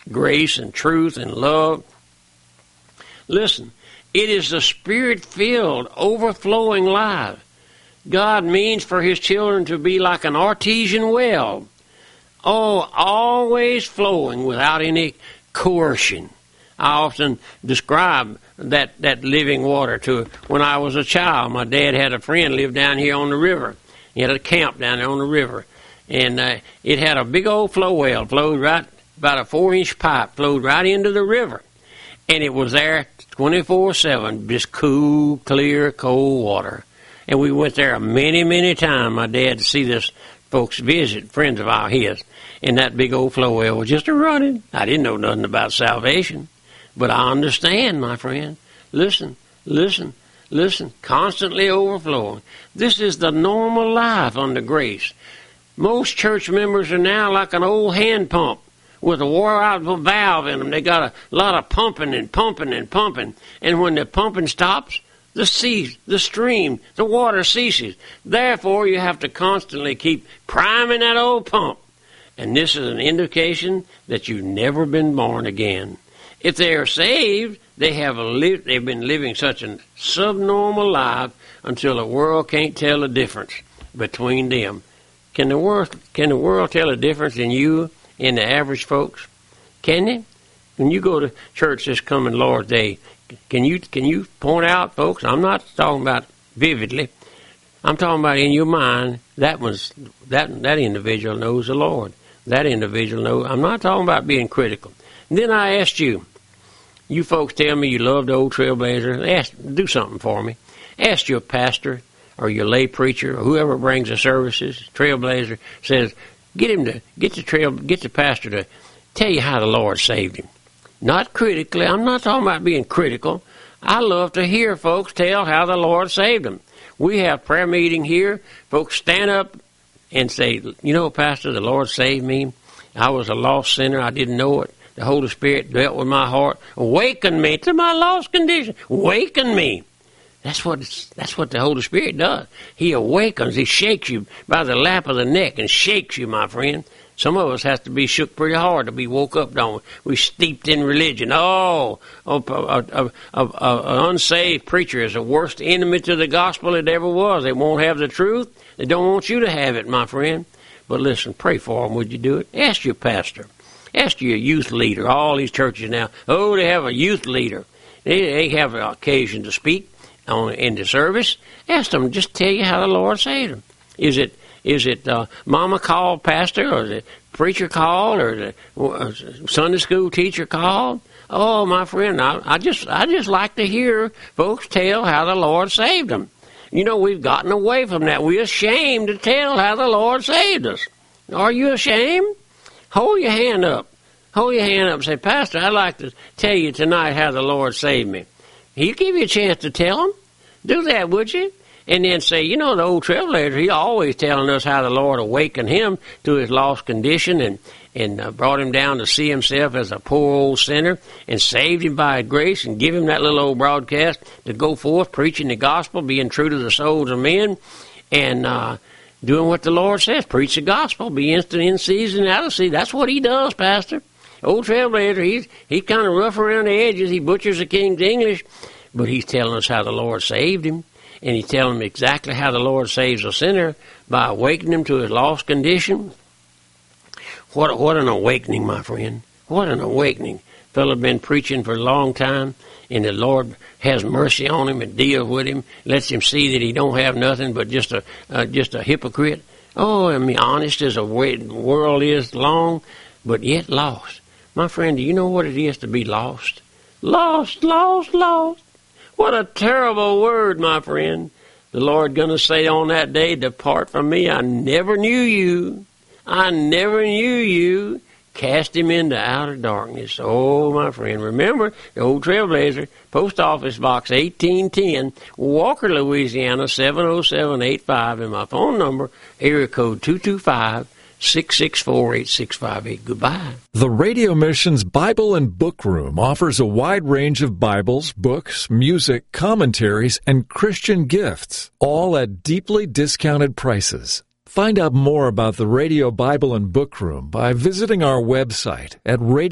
grace and truth and love. Listen, it is the Spirit-filled, overflowing life. God means for His children to be like an artesian well. Oh, always flowing without any coercion. I often describe that living water to when I was a child. My dad had a friend live down here on the river. He had a camp down there on the river. And it had a big old flow well, flowed right, about a 4-inch pipe, flowed right into the river. And it was there 24/7, just cool, clear, cold water. And we went there many, many times, my dad, to see this folks visit, friends of his. And that big old flow well was just a running. I didn't know nothing about salvation. But I understand, my friend. Listen, listen, listen. Constantly overflowing. This is the normal life under grace. Most church members are now like an old hand pump with a wore-out valve in them. They got a lot of pumping and pumping and pumping. And when the pumping stops, the stream, the water ceases. Therefore, you have to constantly keep priming that old pump. And this is an indication that you've never been born again. If they are saved, they've been living such a subnormal life until the world can't tell the difference between them. Can the world tell the difference in you and the average folks? Can they? When you go to church this coming Lord's Day, can you point out, folks? I'm not talking about vividly. I'm talking about in your mind. That individual knows the Lord. That individual knows. I'm not talking about being critical. And then I asked you. You folks tell me you love the old Trailblazer. Do something for me. Ask your pastor or your lay preacher or whoever brings the services. Trailblazer says, get the pastor to tell you how the Lord saved him. Not critically. I'm not talking about being critical. I love to hear folks tell how the Lord saved them. We have prayer meeting here. Folks stand up and say, Pastor, the Lord saved me. I was a lost sinner. I didn't know it. The Holy Spirit dealt with my heart, awakened me to my lost condition. Awaken me. That's what the Holy Spirit does. He awakens. He shakes you by the lap of the neck and shakes you, my friend. Some of us have to be shook pretty hard to be woke up, don't we? We're steeped in religion. An unsaved preacher is the worst enemy to the gospel it ever was. They won't have the truth. They don't want you to have it, my friend. But listen, pray for them. Would you do it? Ask your pastor. Ask your youth leader. All these churches now, they have a youth leader. They have an occasion to speak in the service. Ask them, just tell you how the Lord saved them. Is it mama called pastor, or the preacher called, or the Sunday school teacher called? Oh, my friend, I just like to hear folks tell how the Lord saved them. We've gotten away from that. We're ashamed to tell how the Lord saved us. Are you ashamed? Hold your hand up. Hold your hand up and say, Pastor, I'd like to tell you tonight how the Lord saved me. He'll give you a chance to tell him. Do that, would you? And then say, the old Trailblazer, he always telling us how the Lord awakened him to his lost condition and brought him down to see himself as a poor old sinner and saved him by his grace and give him that little old broadcast to go forth preaching the gospel, being true to the souls of men, and doing what the Lord says. Preach the gospel, be instant in season, out of season. That's what he does, Pastor. Old Trailblazer, he's kind of rough around the edges. He butchers the King's English, but he's telling us how the Lord saved him. And he's telling him exactly how the Lord saves a sinner by awakening him to his lost condition. What an awakening, my friend. What an awakening. Fellow been preaching for a long time, and the Lord has mercy on him and deals with him, lets him see that he don't have nothing but just a hypocrite. Honest as the world is long, but yet lost. My friend, do you know what it is to be lost? Lost, lost, lost. What a terrible word, my friend. The Lord going to say on that day, depart from me, I never knew you. I never knew you. Cast him into outer darkness. Oh, my friend. Remember, the old Trailblazer, Post Office Box 1810, Walker, Louisiana, 70785, and my phone number, area code 225-664-8658. Goodbye. The Radio Mission's Bible and Book Room offers a wide range of Bibles, books, music, commentaries, and Christian gifts, all at deeply discounted prices. Find out more about the Radio Bible and Book Room by visiting our website at